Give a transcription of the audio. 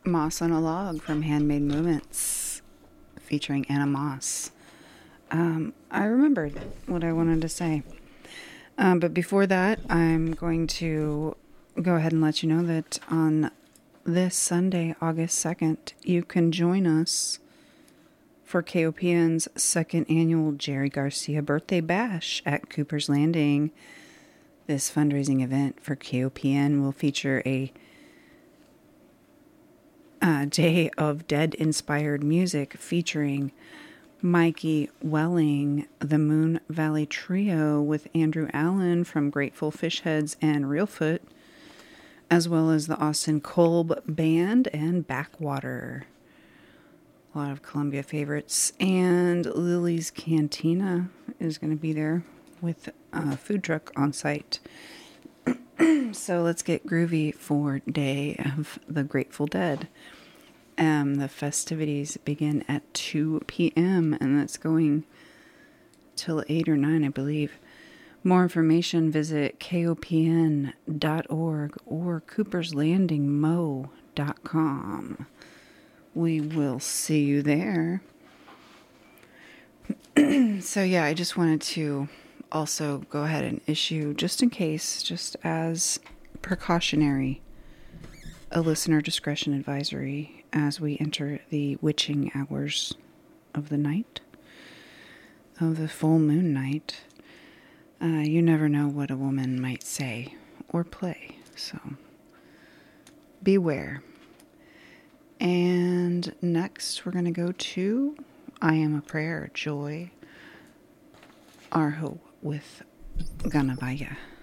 Moss on a Log from Handmade Movements, featuring Anna Moss. I remembered what I wanted to say. But before that, I'm going to go ahead and let you know that on this Sunday, August 2nd, you can join us for KOPN's second annual Jerry Garcia Birthday Bash at Cooper's Landing. This fundraising event for KOPN will feature a Day of Dead-inspired music featuring Mikey Welling, the Moon Valley Trio with Andrew Allen from Grateful Fish Heads and Reelfoot, as well as the Austin Kolb Band and Backwater. A lot of Columbia favorites. And Lily's Cantina is going to be there with a food truck on site. So let's get groovy for Day of the Grateful Dead. The festivities begin at 2 p.m. and that's going till 8 or 9, I believe. More information, visit kopn.org or cooperslandingmo.com. We will see you there. So yeah, I just wanted to also go ahead and issue, just in case, just as precautionary, a listener discretion advisory as we enter the witching hours of the night, of the full moon night. You never know what a woman might say or play, so beware. And next we're going to go to I Am a Prayer, Joy Arho with Ganavaya.